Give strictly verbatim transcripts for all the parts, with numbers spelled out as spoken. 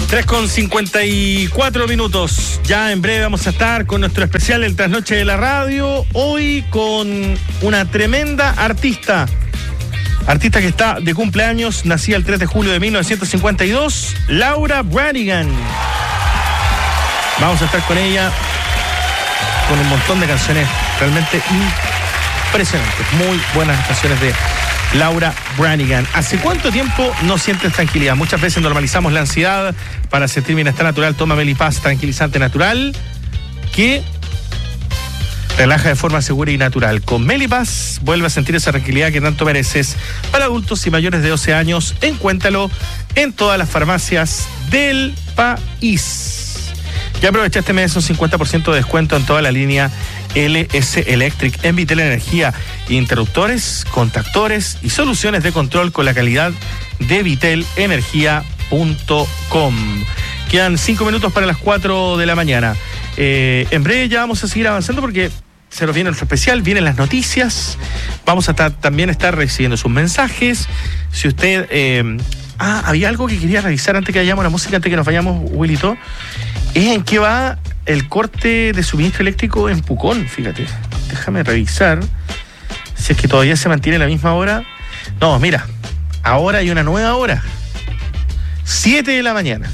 tres con cincuenta y cuatro minutos. Ya en breve vamos a estar con nuestro especial El Trasnoche de la Radio. Hoy con una tremenda artista. Artista que está de cumpleaños, nacida el tres de julio de mil novecientos cincuenta y dos, Laura Branigan. Vamos a estar con ella con un montón de canciones realmente impresionantes. Muy buenas canciones de Laura Branigan. ¿Hace cuánto tiempo no sientes tranquilidad? Muchas veces normalizamos la ansiedad. Para sentir bienestar natural, toma Melipaz, tranquilizante natural, que relaja de forma segura y natural. Con Melipaz vuelve a sentir esa tranquilidad que tanto mereces. Para adultos y mayores de doce años, encuéntralo en todas las farmacias del país. Ya aprovecha este mes un cincuenta por ciento de descuento en toda la línea L S Electric en Vitel Energía. Interruptores, contactores y soluciones de control con la calidad de vitel energía punto com. Quedan cinco minutos para las cuatro de la mañana. Eh, en breve ya vamos a seguir avanzando porque se nos viene nuestro especial, vienen las noticias. Vamos a ta- también estar recibiendo sus mensajes. Si usted... Eh, ah, había algo que quería revisar antes que vayamos a la música, antes que nos vayamos, Willito. Es en qué va el corte de suministro eléctrico en Pucón, fíjate. Déjame revisar si es que todavía se mantiene la misma hora. No, mira, ahora hay una nueva hora. siete de la mañana.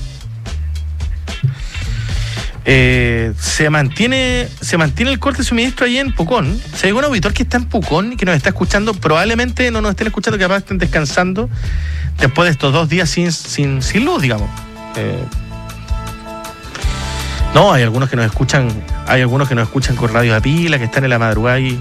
Eh, se mantiene se mantiene el corte de suministro ahí en Pucón. Si hay algún auditor que está en Pucón y que nos está escuchando, probablemente no nos estén escuchando, que capaz estén descansando después de estos dos días sin, sin, sin luz, digamos. Eh, no, hay algunos que nos escuchan, hay algunos que nos escuchan con radio a pila, que están en la madrugada y...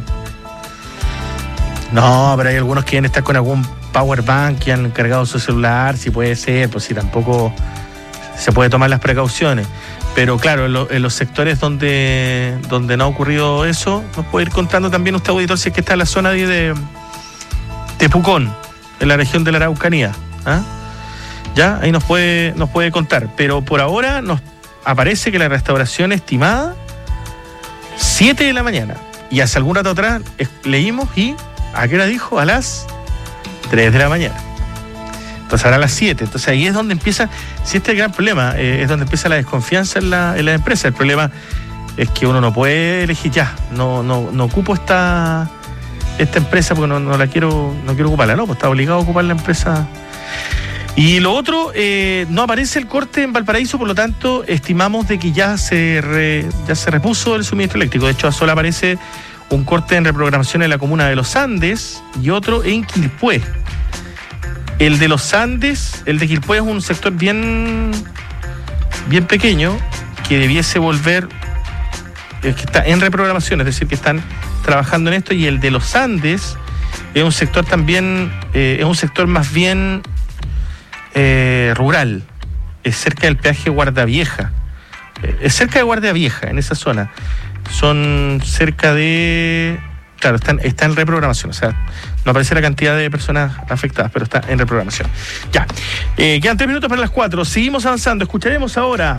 No, pero hay algunos que deben estar con algún power bank que han cargado su celular, si puede ser, pues si tampoco se puede tomar las precauciones. Pero claro, en, lo, en los sectores donde, donde no ha ocurrido eso, nos puede ir contando también usted, auditor, si es que está en la zona de, de, de Pucón, en la región de la Araucanía. ¿Ah? Ya, ahí nos puede, nos puede contar. Pero por ahora nos aparece que la restauración estimada siete de la mañana. Y hace algún rato atrás eh, leímos y... ¿A qué hora dijo? A las tres de la mañana. Entonces ahora a las siete. Entonces ahí es donde empieza, si este es el gran problema, eh, es donde empieza la desconfianza en la, en la empresa. El problema es que uno no puede elegir ya, no, no, no ocupo esta, esta empresa porque no, no la quiero, no quiero ocuparla, no, pues está obligado a ocupar la empresa. Y lo otro, eh, no aparece el corte en Valparaíso, por lo tanto, estimamos de que ya se, re, ya se repuso el suministro eléctrico. De hecho, solo aparece un corte en reprogramación en la comuna de Los Andes y otro en Quilpué. El de Los Andes, el de Quilpué es un sector bien, bien pequeño que debiese volver, es que está en reprogramación, es decir, que están trabajando en esto, y el de Los Andes es un sector también, eh, es un sector más bien eh, rural, es cerca del peaje Guardavieja, eh, es cerca de Guardavieja, en esa zona. Son cerca de... Claro, están, está en reprogramación, o sea, no aparece la cantidad de personas afectadas, pero está en reprogramación. Ya, eh, quedan tres minutos para las cuatro, seguimos avanzando, escucharemos ahora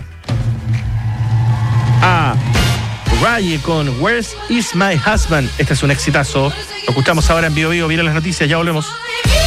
a Raye con Where is my husband. Este es un exitazo, lo escuchamos ahora en Vivo Vivo, miren las noticias, ya volvemos.